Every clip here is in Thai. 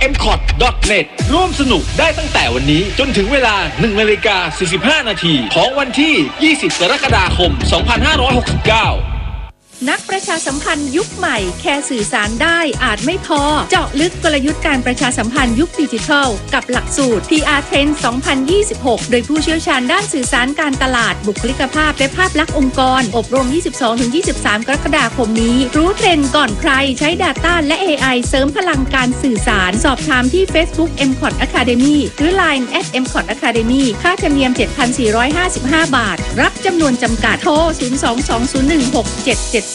mcot.net ร่วมสนุกได้ตั้งแต่วันนี้จนถึงเวลา 1:45 นาทีของวันที่ 20 กรกฎาคม 2569 นักประชาสัมพันธ์ยุคใหม่แค่สื่อสารได้อาจไม่พอเจาะลึกกลยุทธ์การประชาสัมพันธ์ยุคดิจิทัลกับหลักสูตร PR Trend 2026 โดยผู้เชี่ยวชาญด้านสื่อสารการตลาดบุคลิกภาพและภาพลักษณ์องค์กรอบรม 22-23 กรกฎาคมนี้รู้เทรนด์ก่อนใครใช้ Data และ AI เสริมพลังการสื่อสารสอบถามที่ Facebook mcot Academy หรือ Line @mcot Academy ค่าธรรมเนียม 7,455 บาทรับจำนวนจำกัดโทร 022016770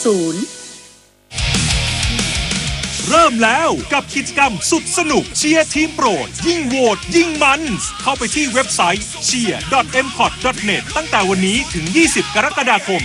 เริ่มแล้วกับกิจกรรมสุดสนุกเชียร์ทีมโปรดยิ่งโหวตยิ่งมันเข้าไปที่เว็บไซต์ cheer.mcot.net ตั้งแต่วันนี้ถึง 20 กรกฎาคม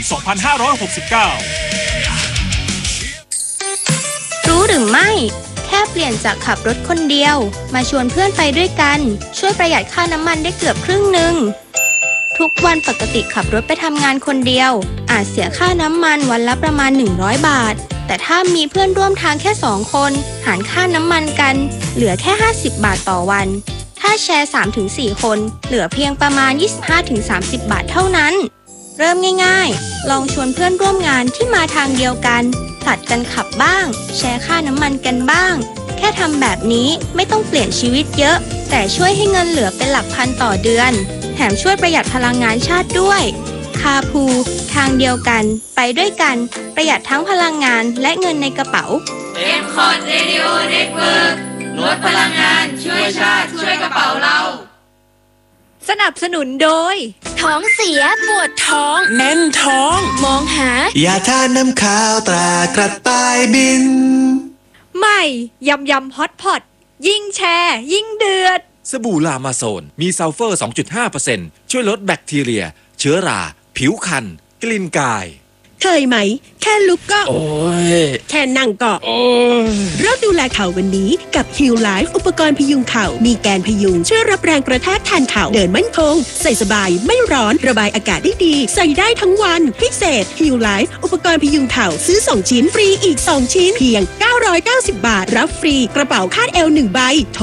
2569 รู้หรือไม่แค่เปลี่ยนจากขับรถคนเดียวมาชวนเพื่อนไปด้วยกันช่วยประหยัดค่าน้ำมันได้เกือบครึ่งหนึ่งทุกวันปกติขับรถไปทำงานคนเดียวอาจเสียค่าน้ำมันวันละประมาณ100 บาทแต่ถ้ามีเพื่อนร่วมทางแค่2 คนหารค่าน้ำมันกันเหลือแค่50 บาทต่อวันถ้าแชร์ 3-4 คนเหลือเพียงประมาณ 25-30 บาทเท่านั้นเริ่มง่ายๆลองชวนเพื่อนร่วมงานที่มาทางเดียวกันผลัดกันขับบ้างแชร์ค่าน้ำมันกันบ้างแค่ทำแบบนี้ไม่ต้องเปลี่ยนชีวิตเยอะแต่ช่วยให้เงินเหลือเป็นหลักพันต่อเดือนแถมช่วยประหยัดพลังงานชาติด้วยคาพูทางเดียวกันไปด้วยกันประหยัดทั้งพลังงานและเงินในกระเป๋า mcot Radio Network ลดพลังงานช่วยชาติช่วยกระเป๋าเราสนับสนุนโดยท้องเสียปวดท้องแน่นท้องมองหายาทาน้ำขาวตรากระต่ายบินใหม่ยำฮอตพอตยิ่งแชร์ยิ่งเดือดสบู่ลามาโซนมีซัลเฟอร์ 2.5% ช่วยลดแบคทีเรียเชื้อราผิวคันกลิ่นกายเคยไหมแค่ลุกก็โอ้ยแค่นั่งก็โอ้ยเริ่มดูแลเข่าวันนี้กับ Heal Life อุปกรณ์พยุงเข่ามีแกนพยุงช่วยรับแรงกระแทกแทนเข่าเดินมั่นคงใส่สบายไม่ร้อนระบายอากาศได้ดีใส่ได้ทั้งวันพิเศษ Heal Life อุปกรณ์พยุงเข่าซื้อ2 ชิ้นฟรีอีก2 ชิ้นเพียง990 บาทรับฟรีกระเป๋าคาดเอว1 ใบโทร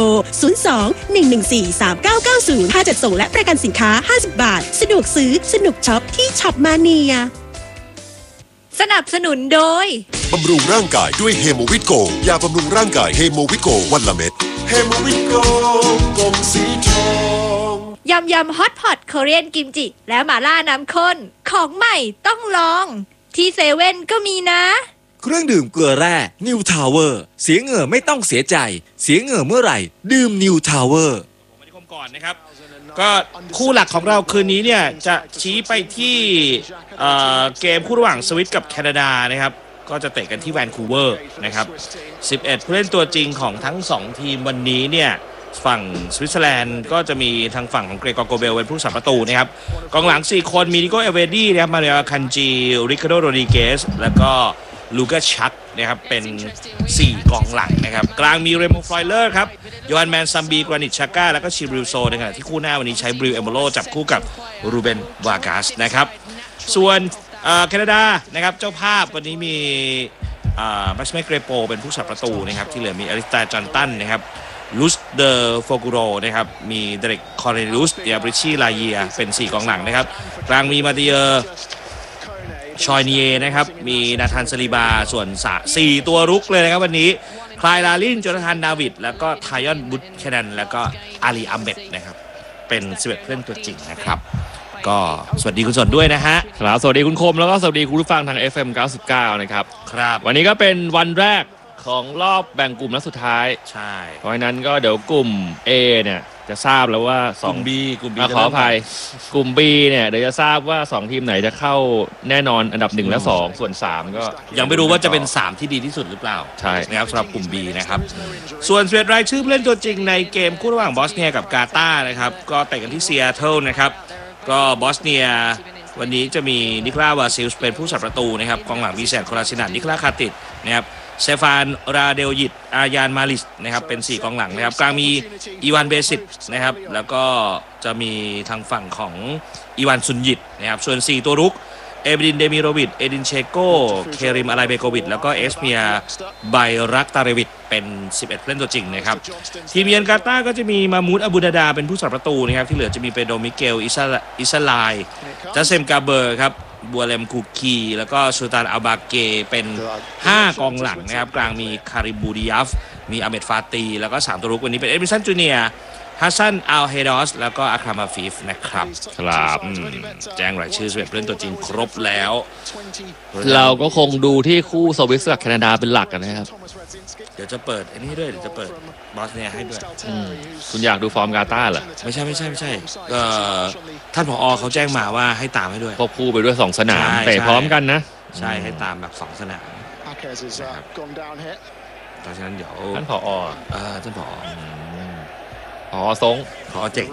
02-114-3990ค่าจัดส่งและประกันสินค้า50 บาทสะดวกซื้อสนุกช็อปที่ช็อปมาเนียสนับสนุนโดยบำรุงร่างกายด้วยเฮโมวิตโกยาบำรุงร่างกายเฮโมวิตโกวันละเม็ดเฮโมวิตโกกล่องสีทองยำฮอตพอตโคเรียนกิมจิและหม่าล่าน้ำข้นของใหม่ต้องลองที่เซเว่นก็มีนะเครื่องดื่มเกลือแร่นิวทาวเวอร์เสียเหงื่อไม่ต้องเสียใจเสียเหงื่อเมื่อไหร่ดื่มนิวทาวเวอร์ผมมาที่ก่อนนะครับก็คู่หลักของเราคืนนี้เนี่ยจะชี้ไปที่เกมคู่ระหว่างสวิตกับแคนาดานะครับก็จะเตะกันที่แวนคูเวอร์นะครับ11ผู้เล่นตัวจริงของทั้ง2ทีมวันนี้เนี่ยฝั่งสวิตเซอร์แลนด์ก็จะมีทางฝั่งของเกรกอร์โกเบลเป็นผู้รักษาประตูนะครับกองหลัง4 คนมีนิโกเอเวดี้นะครับมาเรียคันจีริคาร์โดโรดริเกสแล้วก็ลูก้าชักนะครับเป็น4กองหลังนะครับกลางมีเรโมฟลอยเลอร์ครับโยฮันแมนซัมบีกรานิตชาก้าแล้วก็ชิริลโซในขณะที่คู่หน้าวันนี้ใช้บริวเอโมโลจับคู่กับรูเบนวากัสนะครับส่วนแคนาดานะครับเจ้าภาพวันนี้มีแมชเมเกรโปเป็นผู้รักษาประตูนะครับที่เหลือมีอลิสตาจันตันนะครับลุสเดอร์โฟกุโรนะครับมีเดเร็กคอร์เนลิอุสเดียบริชีลาเยียเป็น4กองหลังนะครับกลางมีมาติเออร์ชอยเนียนะครับมีนาธานซาลิบาส่วน4ตัวรุกเลยนะครับวันนี้คลายลาลินโจนาธานดาวิดแล้วก็ไทยอนบุตแคนนันแล้วก็อาลีอัมเบตนะครับเป็น11ผู้เล่นตัวจริงนะครับก็สวัสดีคุณสนด้วยนะฮะครับสวัสดีคุณคมแล้วก็สวัสดีคุณผู้ฟังทาง FM 99นะครับครับวันนี้ก็เป็นวันแรกของรอบแบ่งกลุ่มนัดสุดท้ายใช่เพราะฉะนั้นก็เดี๋ยวกลุ่ม A เนี่ยจะทราบแล้วว่า 2กลุ่ม B ขออภัยกลุ่ม B เนี่ยเดี๋ยวจะทราบว่า2ทีมไหนจะเข้าแน่นอนอันดับ1และ2ส่วน3ก็ยังไม่รู้ว่าจะเป็น3ที่ดีที่สุดหรือเปล่าใช่นะครับสำหรับกลุ่ม B นะครับส่วน11รายชื่อผู้เล่นตัวจริงในเกมคู่ระหว่างบอสเนียกับกาตาร์นะครับก็เตะกันที่ซีแอตเทิลนะครับก็บอสเนียวันนี้จะมีนิโคลาวาซิลส์เป็นผู้สับประตูนะครับกองหลังมีแซดโคลาซินัทนิโคลาคาติดนะครับเซฟานราเดลยิตอายานมาลิสนะครับเป็น4กองหลังนะครับกลางมีอีวานเบซิตนะครับแล้วก็จะมีทางฝั่งของอีวานซุนยิตนะครับส่วน4ตัวรุกเอเบดินเดมิโรวิชเอดินเชโกเคริมอาไรเบโกวิชแล้วก็เอสเมียไบรักตาเรวิชเป็น11ผู้เล่นตัวจริงนะครับทีมเยือนกาตาร์ก็จะมีมามูดอบูดาดาเป็นผู้สับประตูนะครับที่เหลือจะมีเปโดมิเกลอิซาไลจัสเซมกาเบอร์ครับบัวเลมคูคีแล้วก็ซูตานอัลบาเกเป็น5กองหลังนะครับกลางมีคาริบูดิยัฟมีอาเมดฟาตีแล้วก็3ตัวรุกวันนี้เป็นเอดมินสันจูเนียร์ฮัสซันอัลเฮดอสแล้วก็อัครามาฟิฟนะครับครับแจ้งรายชื่อ11ผู้เล่นตัวจริงครบแล้วเราก็คงดูที่คู่สวิสกับแคนาดาเป็นหลักกันนะครับเดี๋ยวจะเปิดอันนี้ด้วยเดี๋ยวจะเปิดบอสเนียให้ด้วยคุณอยากดูฟอร์มกาตาร์เหรอไม่ใช่ก็ท่านผอเขาแจ้งมาว่าให้ตามให้ด้วยควบคู่ไปด้วย2สนามเตะพร้อมกันนะใช่ให้ตามแบบ2สนามเพราะฉะนั้นเดี๋ยวท่านผอท่านผอทรงผอเจ๋ง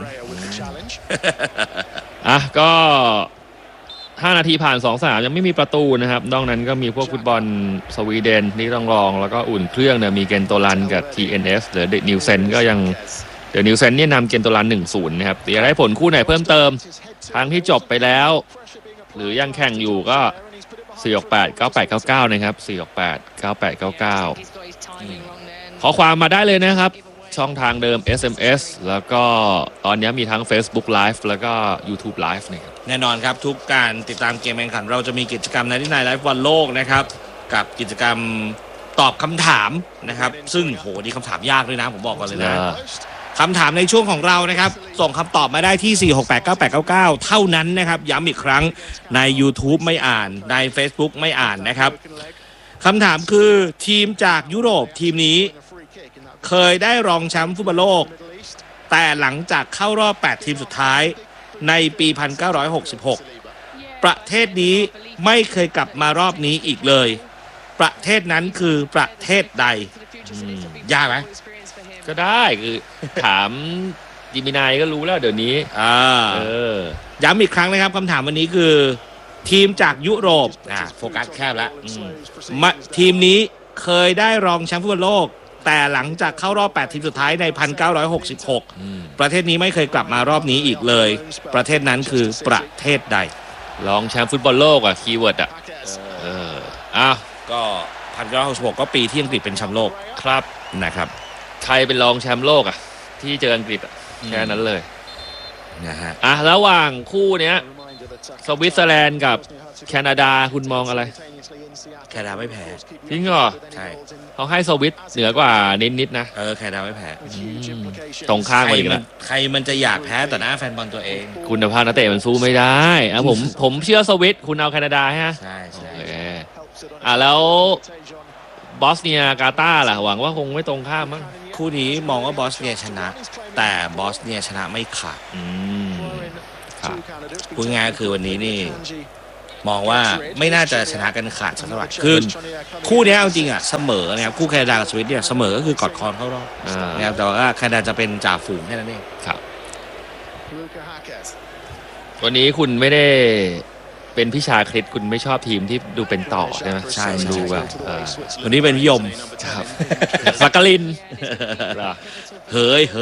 ก็5 นาทีผ่าน2 สนามยังไม่มีประตูนะครับนอกนั้นก็มีพวกฟุตบอลสวีเดนนี่ต้องลองแล้วก็อุ่นเครื่องเนี่ยมีเกนโตลันกับ TNS หรือเดนิวเซนก็ยังเดนิวเซนเนี่ยนำเกนโตลัน 1-0 นะครับเดี๋ยวได้ผลคู่ไหนเพิ่มเติมทั้งที่จบไปแล้วหรือยังแข่งอยู่ก็468 9899นะครับ468 9899ขอความมาได้เลยนะครับช่องทางเดิม SMS แล้วก็ตอนนี้มีทั้ง Facebook Live แล้วก็ YouTube Live นี่แน่นอนครับทุกการติดตามเกมแข่งขันเราจะมีกิจกรรมในที่นายไลฟ์บอลโลกนะครับกับกิจกรรมตอบคำถามนะครับซึ่งโหนี่คำถามยากด้วยนะผมบอกก่อนเลยนะคำถามในช่วงของเรานะครับส่งคำตอบมาได้ที่4689899เท่านั้นนะครับย้ำอีกครั้งใน YouTube ไม่อ่านใน Facebook ไม่อ่านนะครับคำถามคือทีมจากยุโรปทีมนี้เคยได้รองแชมป์ฟุตบอลโลกแต่หลังจากเข้ารอบ8ทีมสุดท้ายในปี1966ประเทศนี้ไม่เคยกลับมารอบนี้อีกเลยประเทศนั้นคือประเทศใดยากไหมก็ได้คือถามจิมินายก็รู้แล้วเดี๋ยวนี้ย้ำอีกครั้งนะครับคำถามวันนี้คือทีมจากยุโรปโฟกัสแคบแล้วทีมนี้เคยได้รองแชมป์ฟุตบอลโลกแต่หลังจากเข้ารอบ8ทีมสุดท้ายใน1966ประเทศนี้ไม่เคยกลับมารอบนี้อีกเลยประเทศนั้นคือประเทศใดรองแชมป์ฟุตบอลโลกคีย์เวิร์ดก็1966ก็ปีที่อังกฤษเป็นแชมป์โลกครับนะครับใครเป็นรองแชมป์โลกที่เจออังกฤษแค่นั้นเลยนะฮะระหว่างคู่เนี้ยสวิตเซอร์แลนด์กับแคนาดาคุณมองอะไรแคนาดาไม่แพ้จริงเหรอใช่เขาให้สวิตเหนือกว่านิดนะแคนาดาไม่แพ้ตรงข้างกันอีกแล้วใครมันจะอยากแพ้ต่อหน้าแฟนบอลตัวเองคุณภาพนักเตะมันสู้ไม่ได้ผมเชื่อสวิตคุณเอาแคนาดาฮะใช่แล้วบอสเนียกาตาร์ล่ะหวังว่าคงไม่ตรงข้ามมั้งคู่นี้มองว่าบอสเนียชนะแต่บอสเนียชนะไม่ขาดพูดง่ายคือวันนี้นี่มองว่าไม่น่าจะชนะกันขาดสักเท่าไหร่คือคู่นี้เอาจริงเสมอนะครับคู่แคนาดากับสวิตเนี่ยเสมอก็คือกอดคอเข้ารอบนะครับแต่ว่าแคนาดาจะเป็นจ่าฝูงแค่นั้นเองครับวันนี้คุณไม่ได้เป็นพี่ชาคริสคุณไม่ชอบทีมที่ดูเป็นต่อใช่ไหมใช่ดูแบบวันนี้เป็นพิยมครับสักกลินเฮ้ย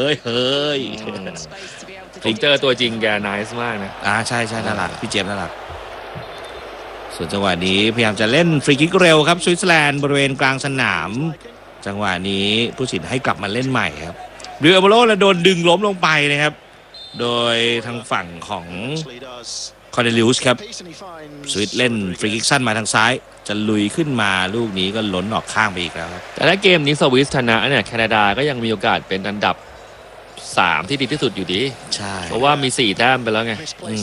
ผมเจอตัวจริงแกน่ารักมากนะใช่น่ารักพี่เจมส์น่ารักส่วนจังหวะนี้พยายามจะเล่นฟรีคิกเร็วครับสวิตเซอร์แลนด์บริเวณกลางสนามจังหวะนี้ผู้สินให้กลับมาเล่นใหม่ครับเรืออโบโลแล้วโดนดึงล้มลงไปนะครับโดยทางฝั่งของคอร์เนลิอุสครับสวิตเล่นฟรีคิกสั้นมาทางซ้ายจะลุยขึ้นมาลูกนี้ก็ล้นออกข้างไปอีกแล้วครับแต่ถ้าเกมนี้สวิสชนะเนี่ยแคนาดาก็ยังมีโอกาสเป็นอันดับ3ที่ดีที่สุดอยู่ดีใช่เพราะว่ามี4แต้มไปแล้วไง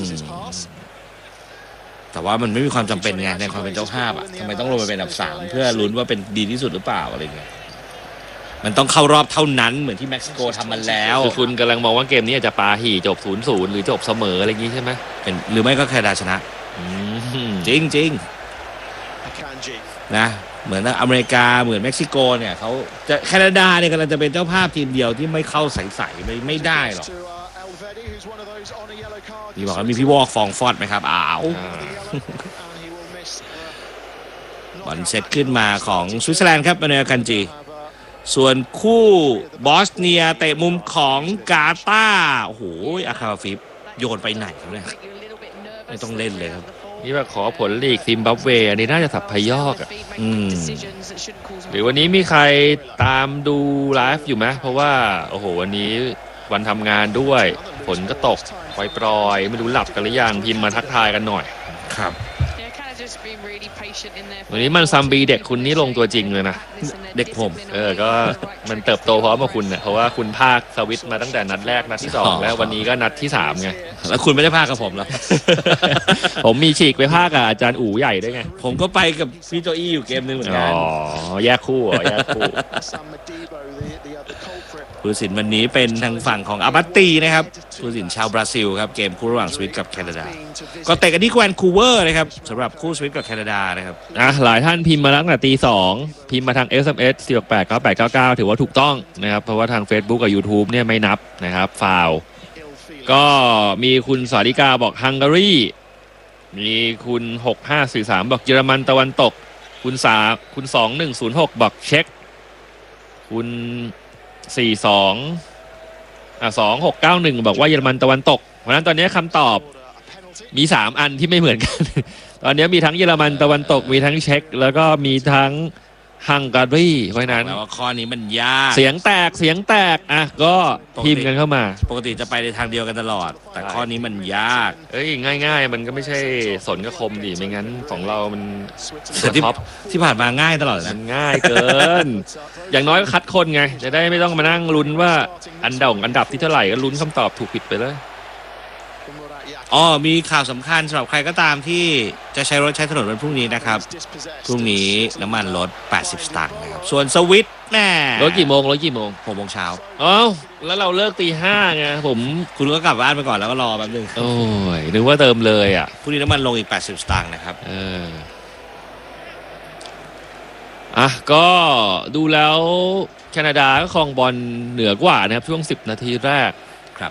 แต่ว่ามันไม่มีความจำเป็นไงในความเป็นเจ้าภาพทำไมต้องลงไปเป็นอันดับ3เพื่อลุ้นว่าเป็นดีที่สุดหรือเปล่าอะไรเงี้ยมันต้องเข้ารอบเท่านั้นเหมือนที่เม็กซิโกทำมันแล้วคือคุณกำลังมองว่าเกมนี้จะปาหี่จบ 0-0 หรือจบเสมออะไรอย่างงี้ใช่ไหมเป็นหรือไม่ก็แคนาดาชนะจริงนะเหมือนอเมริกาเหมือนเม็กซิโกเนี่ยเขาจะแคนาดาเนี่ยกำลังจะเป็นเจ้าภาพทีมเดียวที่ไม่เข้าใสๆไม่ได้หรอกนี่บอกว่ามีพี่วอกฟองฟอดไหมครับบอลเซตขึ้นมาของสวิตเซอร์แลนด์ครับมาเนคันจีส่วนคู่บอสเนียเตะมุมของกาตาร์โอ้โหอาคาฟิฟโยนไปไหนครับเนี่ยไม่ต้องเล่นเลยครับนี่ว่าขอผลลีกซิมบับเวอันนี้น่าจะสับพยอกอ่ะหรือวันนี้มีใครตามดูไลฟ์อยู่ไหมเพราะว่าโอ้โหวันนี้วันทำงานด้วยฝนก็ตกปล่อยๆไม่รู้หลับกันหรือยังพิมพ์มาทักทายกันหน่อยครับวันนี้มันซัมบีเด็กคุณนี่ลงตัวจริงเลยนะเด็กผมก็มันเติบโตพร้อมกับคุณเนี่ยเพราะว่าคุณภาคสวิตมาตั้งแต่นัดแรกนัดที่2แล้ววันนี้ก็นัดที่3ไงแล้วคุณไม่ได้ภาคกับผมหรอผมมีฉีกไปภาคกับอาจารย์อู๋ใหญ่ด้วยไงผมก็ไปกับพี่โจอี้อยู่เกมนึงเหมือนกันแยกคู่แยกคู่ผู้ตัดสินวันนี้เป็นทางฝั่งของอาบัตตีนะครับผู้ตัดสินชาวบราซิลครับเกมคู่ระหว่างสวิตกับแคนาดาก็เตะกันที่แวนคูเวอร์นะครับสำหรับคู่สวิตกับแคนาดานะครับหลายท่านพิมพ์มาตั้งแต่ตี 2พิมพ์มาทาง SMS 4689899ถือว่าถูกต้องนะครับเพราะว่าทาง Facebook กับ YouTube เนี่ยไม่นับนะครับฟาวก็มีคุณสาริกาบอกฮังการีมีคุณ6543บอกเยอรมันตะวันตกคุณ2106บอกเช็กคุณ2691บอกว่าเยอรมันตะวันตกเพราะฉะนั้นตอนนี้คำตอบมี3อันที่ไม่เหมือนกัน ตอนนี้มีทั้งเยอรมันตะวันตกมีทั้งเช็กแล้วก็มีทั้งฮังการีเพราะฉะนั้นแล้วข้อนี้มันยากเสียงแตกก็พิมพ์กันเข้ามาปกติจะไปในทางเดียวกันตลอดแต่ข้อนี้มันยากง่ายๆมันก็ไม่ใช่สนกับคมดิไม่งั้นของเรามันที่ผ่านมาง่ายตลอดมันง่ายเกิน อย่างน้อยก็คัดคนไงจะได้ไม่ต้องมานั่งลุ้นว่าอันดับที่เท่าไหร่ก็ลุ้นคำตอบถูกผิดไปเลยมีข่าวสำคัญสำหรับใครก็ตามที่จะใช้รถใช้ถนนวันพรุ่งนี้นะครับพรุ่งนี้น้ำมันลด80 สตางค์นะครับส่วนสวิตแน่รถกี่โมง6 โมงเช้าแล้วเราเลิกตี 5ไงคุณก็กลับบ้านไปก่อนแล้วก็รอแป๊บนึงโอ้ยนึกว่าเติมเลยอ่ะพรุ่งนี้น้ำมันลงอีก80 สตางค์นะครับก็ดูแล้วแคนาดาก็ครองบอลเหนือกว่านะครับช่วง10 นาทีแรกครับ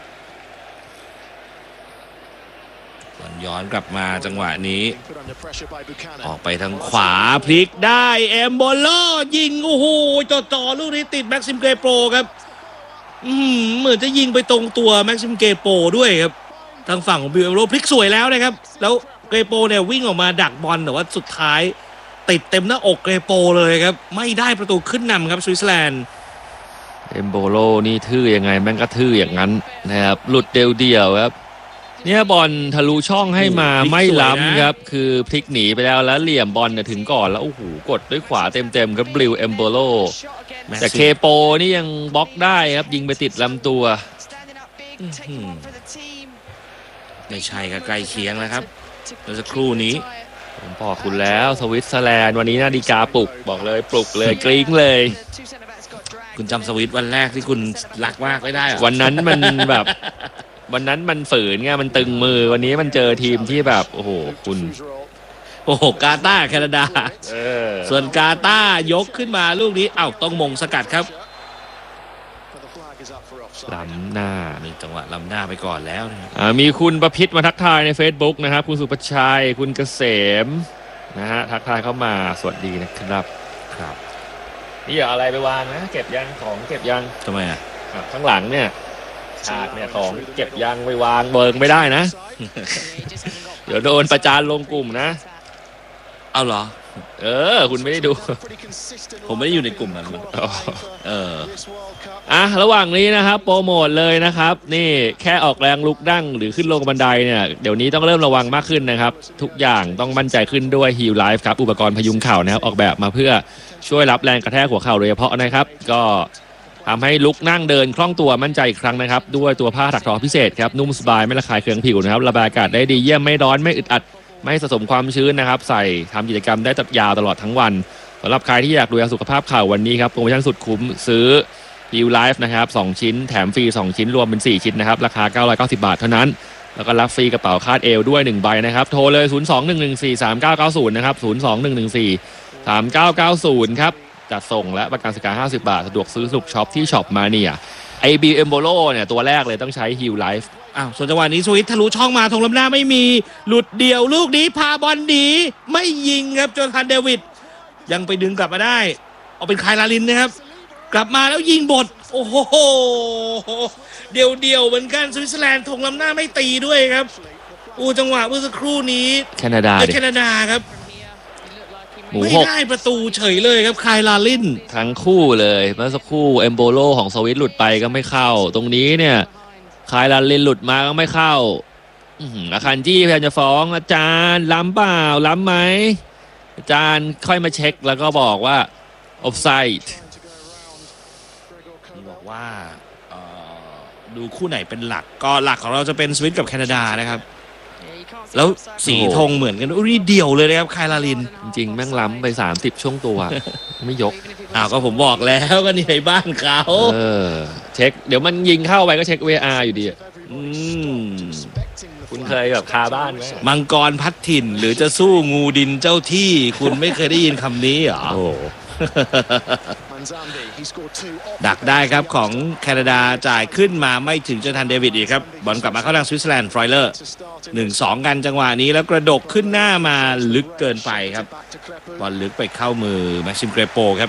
ย้อนกลับมาจังหวะนี้ออกไปทางขวาพลิกได้เอมโบโลยิงโอ้โหจ่อลูกนี้ติดแม็กซิมเกโปรครับเหมือนจะยิงไปตรงตัวแม็กซิมเกโปรด้วยครับทางฝั่งของบิลเอมโบโลพลิกสวยแล้วนะครับแล้วเกโปรเนี่ยวิ่งออกมาดักบอลแต่ว่าสุดท้ายติดเต็มหน้าอกเกโปรเลยครับไม่ได้ประตูขึ้นนำครับสวิตเซอร์แลนด์เอมโบโลนี่ทื่อยังไงแม่งก็ทื่ออย่างนั้นนะครับหลุดเดียวครับเนี่ยบอลทะลุช่องให้มาไม่ล้ำครับคือพลิกหนีไปแล้วเหลี่ยมบอลเนี่ยถึงก่อนแล้วโอ้โหกดด้วยขวาเต็มครับบลิวเอมโบโลแต่เคโปนี่ยังบล็อกได้ครับยิงไปติดลำตัวไม่ใช่ครับใกล้เคียงแล้วครับเมื่อสักครู่นี้ผมบอกคุณแล้วสวิตเซอร์แลนด์วันนี้นาฬิกาปลุกบอกเลยปลุกเลยกริ้งเลยคุณจำสวิตวันแรกที่คุณรักมากไม่ได้หรอวันนั้นมันแบบวันนั้นมันฝืนไงมันตึงมือวันนี้มันเจอทีมที่แบบโอ้โหกาตาร์แคนาดาส่วนกาตาร์ยกขึ้นมาลูกนี้ต้องมงสกัดครับล้ำหน้ามีจังหวะล้ำหน้าไปก่อนแล้วมีคุณประพิษมาทักทายใน Facebook นะครับคุณสุภชัยคุณเกษมนะฮะทักทายเข้ามาสวัสดีนะครับนี่อย่าอะไรไปวางนะเก็บยังของเก็บยังทำไมข้างหลังเนี่ยฉากเนี่ยของเก็บยังไปวางเบิงไม่ได้นะ เดี๋ยวโดนประจานลงกลุ่มนะเอาเหรอคุณไม่ได้ดูผมไม่ได้อยู่ในกลุ่มนั้นระหว่างนี้นะครับโปรโมทเลยนะครับนี่แค่ออกแรงลุกดั้งหรือขึ้นลงบันไดเนี่ยเดี๋ยวนี้ต้องเริ่มระวังมากขึ้นนะครับทุกอย่างต้องมั่นใจขึ้นด้วย Heal Life ครับอุปกรณ์พยุงเข่านะครับออกแบบมาเพื่อช่วยรับแรงกระแทกหัวเข่าโดยเฉพาะนะครับก็ทำให้ลุกนั่งเดินคล่องตัวมั่นใจอีกครั้งนะครับด้วยตัวผ้าถักทอพิเศษครับนุ่มสบายไม่ระคายเคืองผิวนะครับระบายอากาศได้ดีเยี่ยมไม่ร้อนไม่อึดอัดไม่สะสมความชื้นนะครับใส่ทำกิจกรรมได้ยาวตลอดทั้งวันสำหรับใครที่อยากดูแลสุขภาพเข่าวันนี้ครับโปรโมชั่นสุดคุ้มซื้อ Heal Life นะครับ2ชิ้นแถมฟรี2ชิ้นรวมเป็น4ชิ้นนะครับราคา990 บาทเท่านั้นแล้วก็รับฟรีกระเป๋าคาดเอวด้วย1ใบนะครับโทรเลย021143990นะครับ021143990ครับจัดส่งและประกันสินค้า50 บาทสะดวกซื้อสนุกช็อปที่ช็อปมาเนี่ยไอบีเอมโบโลเนี่ยตัวแรกเลยต้องใช้ Heal Life ส่วนจังหวะนี้สวิตทะลุช่องมาทงล้ำหน้าไม่มีหลุดเดี่ยวลูกนี้พาบอลหนีไม่ยิงครับโจนาธานเดวิดยังไปดึงกลับมาได้เอาเป็นคายลาลินนะครับกลับมาแล้วยิงบทโอ้โหเดี่ยวเหมือนกันสวิตเซอร์แลนด์ทงล้ำหน้าไม่ตีด้วยครับจังหวะเมื่อสักครู่นี้แคนาดาครับหมูไม่หกได้ประตูเฉยเลยครับคายลาลินทั้งคู่เลยเมื่อสักครู่เอมโบโลของสวิตหลุดไปก็ไม่เข้าตรงนี้เนี่ยคายลาลินหลุดมาก็ไม่เข้าอาคันจี้พยายามจะฟ้องอาจารย์ล้ำเปล่าล้ำไหมอาจารย์ค่อยมาเช็คแล้วก็บอกว่าออฟไซด์บอกว่าดูคู่ไหนเป็นหลักก็หลักของเราจะเป็นสวิตกับแคนาดานะครับแล้วสีธงเหมือนกันนี่เดี่ยวเลยนะครับคายลาลินจริงๆแม่งล้ำไป30ช่วงตัว ไม่ยกก็ผมบอกแล้วก็นี่ในบ้านเขาเช็คเดี๋ยวมันยิงเข้าไปก็เช็ค VR อยู่ดีคุณเคยแบบคาบ้านไหมมังกรพัดถิ่นหรือจะสู้งูดินเจ้าที่คุณไม่เคยได้ยินคำนี้เหรอดักได้ครับของแคนาดาจ่ายขึ้นมาไม่ถึงจนทันเดวิดอีกครับบอลกลับมาเข้าทางสวิตเซอร์แลนด์ฟรอยเลอร์ 1-2 กันจังหวะนี้แล้วกระดกขึ้นหน้ามาลึกเกินไปครับบอลลึกไปเข้ามือแม็กซิมเกรโปครับ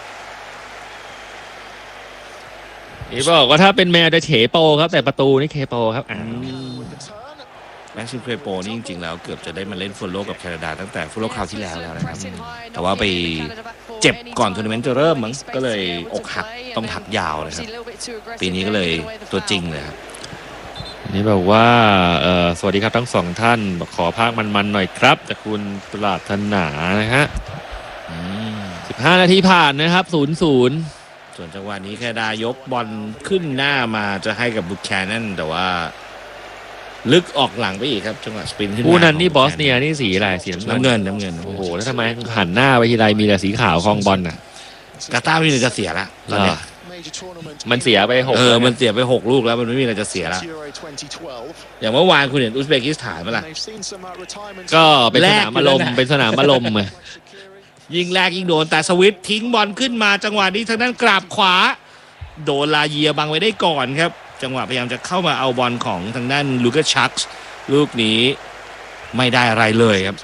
นี่บอกว่าถ้าเป็นแมวจะเฉโปครับแต่ประตูนี่เคโปครับแม็กซิมเกรโปนี่จริงๆแล้วเกือบจะได้มาเล่นฟุตโลกับแคนาดาตั้งแต่ฟุตโลคราวที่แล้วนะครับแต่ว่าไปเจ็บก่อนทัวร์นาเมนต์จะเริ่มมั้งก็เลยอกหักต้องพักยาวนะครับปีนี้ก็เลยตัวจริงเลยครับนี่บอกว่าสวัสดีครับทั้งสองท่านขอภาคมันๆหน่อยครับจากคุณปราถนานะฮะ15 นาทีผ่านนะครับ 0-0 ส่วนจังหวะนี้แคนาดายกบอลขึ้นหน้ามาจะให้กับบุคแคนนั่นแต่ว่าลึกออกหลังไปอีกครับจังหวะสปินขึ้นผู้นั้นนี่บอสเนียนี่สีอะไรสีน้ำเงินโอ้โหแล้วทำไมหันหน้าไปทีไรมีแต่สีขาวคลองบอลน่ะกาตาร์ไม่มีจะเสียละตอนนี้มันเสียไป6 มันเสียไป6ลูกแล้วมันไม่มีอะไรจะเสียละอย่างเมื่อวานคุณเห็นอุซเบกิสถานมั้ยล่ะก็เป็นสนามอารมณ์ยิงแรกยิงโดนแต่สวิตทิ้งบอลขึ้นมาจังหวะนี้ทางด้านกราบขวาโดนลาเยียบังไว้ได้ก่อนครับจังหวะพยายามจะเข้ามาเอาบอลของทางด้านลูกัสชักส์ลูกนี้ไม่ได้อะไรเลยครับ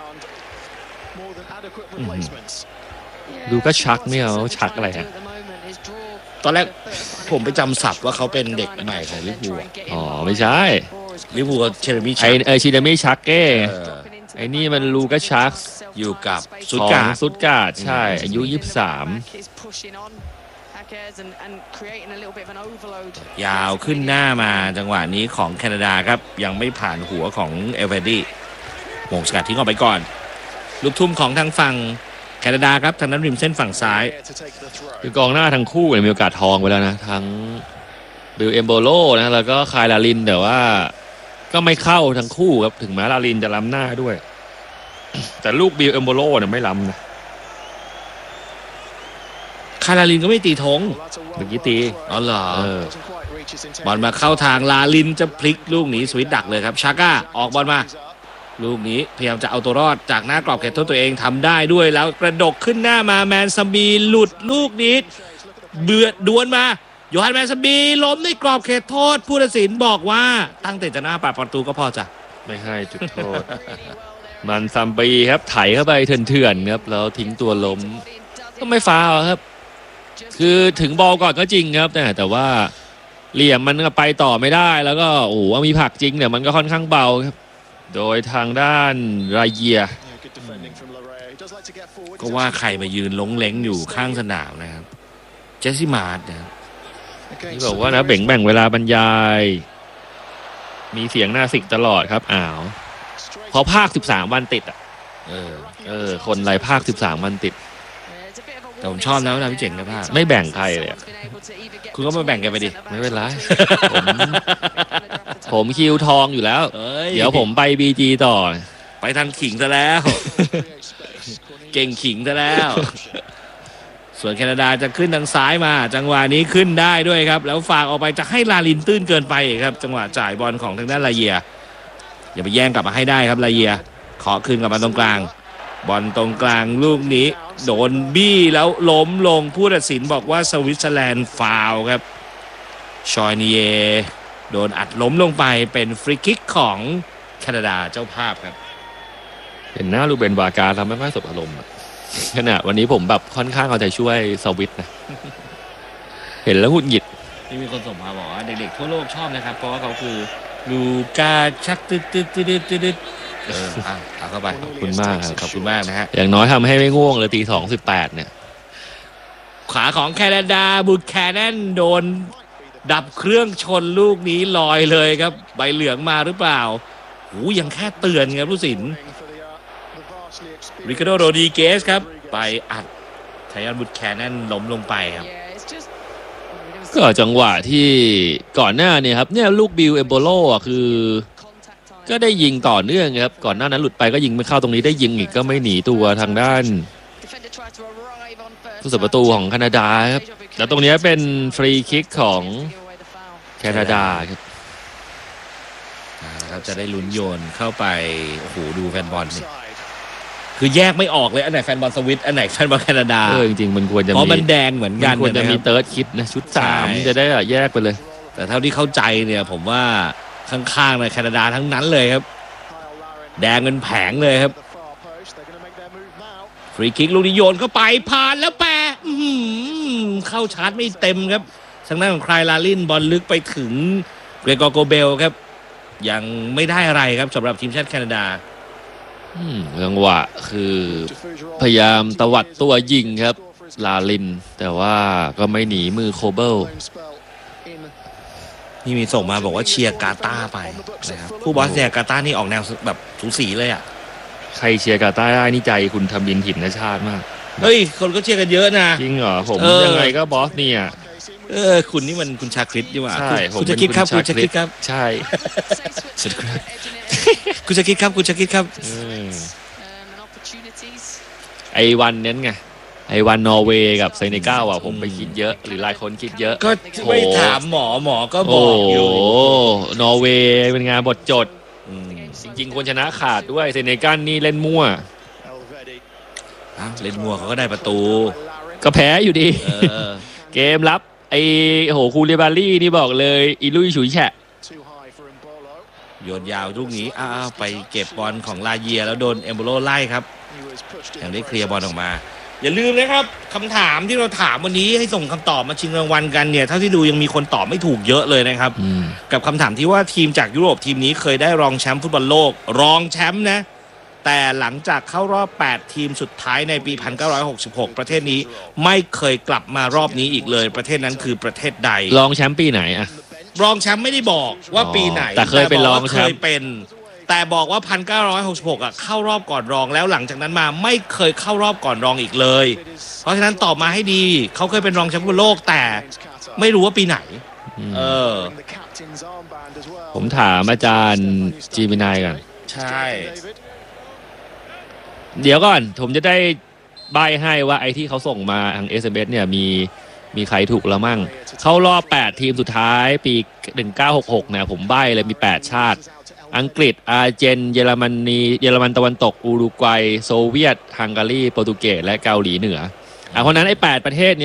ลูกัสชักเนี่ยเขาชักอะไรฮะตอนแรกผมไปจำศัพท์ว่าเขาเป็นเด็กใหม่ของลิเวอร์พูลไม่ใช่ลิเวอร์พูลเชเรมี่ชักชิเดมี่ชักเก้ไอ้นี่มันลูกัสชักอยู่กับซุดการ์ดใช่อายุ23 ยาวขึ้นหน้ามาจังหวะนี้ของแคนาดาครับยังไม่ผ่านหัวของเอลเวดี้มงสกัดทิ้งออกไปก่อนลูกทุ่มของทางฝั่งแคนาดาครับทางนั้นริมเส้นฝั่งซ้ายคือกองหน้าทั้งคู่มีโอกาสทองไปแล้วนะทั้งบิลเอมโบโลนะแล้วก็คายลาลินแต่ว่าก็ไม่เข้าทั้งคู่ครับถึงแม้ลาลินจะล้ำหน้าด้วยแต่ลูกบิลเอมโบโลเนี่ยไม่ล้ำนะคาราลินก็ไม่ตีธงเมื่อกี้ตีเหรอบอลมาเข้าทางลาลินจะพลิกลูกนี้สวิตดักเลยครับชาก้าออกบอลมาลูกนี้พยายามจะเอาตัวรอดจากหน้ากรอบเขตโทษตัวเองทำได้ด้วยแล้วกระดกขึ้นหน้ามาแมนซัมบีหลุดลูกนี้เบือดดวลมาโยฮันแมนซัมบีล้มในกรอบเขตโทษผู้ตัดสินบอกว่าตั้งแต่จะหน้าปาประตูก็พอจ้ะไม่ให้จุดโทษมันซัมบีครับไถเข้าไปเถื่อนๆครับแล้วทิ้งตัวล้มก็ไม่ฟาวครับคือถึงบอลก่อนก็จริงครับแต่ว่าเหลี่ยมมันไปต่อไม่ได้แล้วก็โอ้โหมีผักจริงเนี่ยมันก็ค่อนข้างเบาครับโดยทางด้านรายเยียก็ว่าใครมายืนล้งเล้งอยู่ข้างสนามนะครับเจสซี่มาร์ดนะครับที่บอกว่านะแบ่งเวลาบรรยายมีเสียงหน้าสิกตลอดครับพอภาค13วันติดคนไรภาค13วันติดแต่ผมชอบนะเวลาพี่เจ๋งกับภาคไม่แบ่งใครเลยคุณก็มาแบ่งกันไปดิไม่เป็นไรผมคิวทองอยู่แล้วเดี๋ยวผมไป BG ต่อไปทางขิงซะแล้วเก่งขิงซะแล้วส่วนแคนาดาจะขึ้นทางซ้ายมาจังหวะนี้ขึ้นได้ด้วยครับแล้วฝากออกไปจะให้ลาลินตื้นเกินไปครับจังหวะจ่ายบอลของทางด้านลาเยียอย่าไปแย่งกลับมาให้ได้ครับลาเยียขอคืนกลับมาตรงกลางบอลตรงกลางลูกนี้โดนบี้แล้วล้มลงผู้ตัดสินบอกว่าสวิตเซอร์แลนด์ฟาวล์ครับชอยนีเยโดนอัดล้มลงไปเป็นฟรีคิกของแคนาดาเจ้าภาพครับเห็นหน้าลูเบนวากาทำไม่ค่อยสบอารมณ์ขณะวันนี้ผมแบบค่อนข้างเอาใจช่วยสวิตนะเห็นแล้วหงุดหงิดมีคนส่งมาบอกว่าเด็กๆทั่วโลกชอบนะครับเพราะว่าเขาคือลูกาชักตึ๊ดเอาเข้าไปขอบคุณมากครับขอบคุณมากนะฮะอย่างน้อยทำให้ไม่ง่วงเลยตี 2:18 เนี่ยขวาของแคนาดาบุตแคนนนโดนดับเครื่องชนลูกนี้ลอยเลยครับใบเหลืองมาหรือเปล่าหูยังแค่เตือนครับผู้สินริคาร์โดโรดิเกสครับไปอัดไทยอนบุตแคนนนล้มลงไปครับก็จังหวะที่ก่อนหน้าเนี่ยครับเนี่ยลูกบิลเอมโบโลอ่ะคือก็ได้ยิงต่อเนื่องครับก่อนหน้านั้นหลุดไปก็ยิงไม่เข้าตรงนี้ได้ยิงอีกก็ไม่หนีตัวทางด้านผู้สับประตูของแคนาดาครับแล้วตรงนี้เป็นฟรีคิกของแคนาดาครับครับจะได้ลุ้นโยนเข้าไปโอ้โหดูแฟนบอลนี่คือแยกไม่ออกเลยอันไหนแฟนบอลสวิตอันไหแฟนบอลแคนาดาจริงๆมันควรจะมีเพราะมันแดงเหมือนกันควรจะมีเติร์ดคิดนะชุด3จะได้แยกไปเลยแต่เท่าที่เข้าใจเนี่ยผมว่าข้างๆในแคนาดาทั้งนั้นเลยครับแดงเป็นแผงเลยครับฟรีคิกลูกนี้โยนเข้าไปผ่านแล้วแปะเข้าชาร์จไม่เต็มครับทางด้านของไคลลาลินบอลลึกไปถึงเกรกอร์โกเบลครับยังไม่ได้อะไรครับสำหรับทีมชาติแคนาดาจังหวะคือพยายามตวัดตัวยิงครับลาลินแต่ว่าก็ไม่หนีมือโคเบิลนี่มีส่งมาบอกว่าเชียร์กาตาร์ไปนะครับผู้บอสเชียร์กาตาร์นี่ออกแนวแบบสูสีเลยอ่ะใครเชียร์กาตาร์ได้นี่ใจคุณทำบินถิ่นชาติมากเฮ้ยคนก็เชียร์กันเยอะนะจริงเหรอผมยังไงก็บอสเนี่ยคุณนี่มันคุณชาคริสดีกว่าใช่คุณจะคิดครับคุณจะคิดครับใช่คุณจะคิดครับคุณจะคิดครับไอวันนั้นไงไอวันนอร์เวย์กับเซเนกัลอ่ะผมไปคิดเยอะหรือหลายคนคิดเยอะก็ไม่ถามหมอก็บอกอยู่นอร์เวย์เป็นงานบทจดจริงๆควรชนะขาดด้วยเซเนกัลนี่เล่นมั่วเล่นมั่วเขาก็ได้ประตูก็แพ้อยู่ดีเกมรับไอคูเรบารี่นี่บอกเลยอีลุยฉุยแฉะโยนยาวลูกนี้ไปเก็บบอลของลาเยียแล้วโดนเอมโบโลไล่ครับยังได้เคลียร์บอลออกมาอย่าลืมนะครับคำถามที่เราถามวันนี้ให้ส่งคำตอบมาชิงรางวัลกันเนี่ยเท่าที่ดูยังมีคนตอบไม่ถูกเยอะเลยนะครับกับคำถามที่ว่าทีมจากยุโรปทีมนี้เคยได้รองแชมป์ฟุตบอลโลกรองแชมป์นะแต่หลังจากเข้ารอบ8ทีมสุดท้ายในปี1966ประเทศนี้ไม่เคยกลับมารอบนี้อีกเลยประเทศนั้นคือประเทศใดรองแชมป์ปีไหนอะรองแชมป์ไม่ได้บอกว่าปีไหนแต่เคยเป็นรองแชมป์แต่บอกว่า1966อ่ะเข้ารอบก่อนรองแล้วหลังจากนั้นมาไม่เคยเข้ารอบก่อนรองอีกเลยเพราะฉะนั้นตอบมาให้ดีเขาเคยเป็นรองแชมป์โลกแต่ไม่รู้ว่าปีไหนผมถามอาจารย์จีมินายกันใช่เดี๋ยวก่อนผมจะได้ใบให้ว่าไอ้ที่เขาส่งมาทาง SMS เนี่ยมีใครถูกแล้วมั่งเข้ารอบ8ทีมสุดท้ายปี1966เนี่ยผมใบเลยมี8ชาติอังกฤษอาร์เจนเยอรมันตะวันตกอุรุกวัยโซเวียตฮังการีโปรตุเกสและเกาหลีเหนือเพราะนั้นไอ้8ประเทศนี้